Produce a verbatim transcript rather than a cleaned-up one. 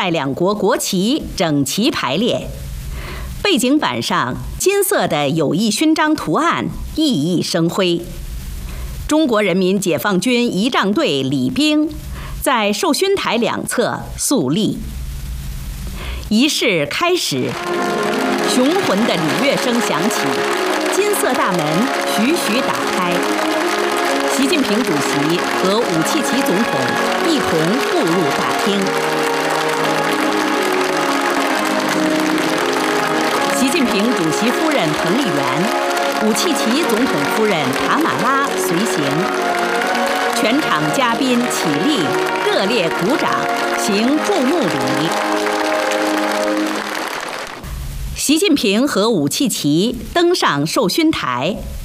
泰两国国旗整齐排列，背景板上金色的友谊勋章图案熠熠生辉。中国人民解放军仪仗队礼兵在授勋台两侧肃立。仪式开始，雄浑的礼乐声响起，金色大门徐徐打开，习近平主席和武契奇总统一同步入大厅。习近平主席夫人彭丽媛，武契奇总统夫人塔马拉随行，全场嘉宾起立，热烈鼓掌，行注目礼。习近平和武契奇登上授勋台，